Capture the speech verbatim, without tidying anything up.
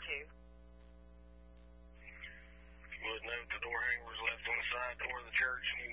to? Would note the door hanger was left on the side door of the church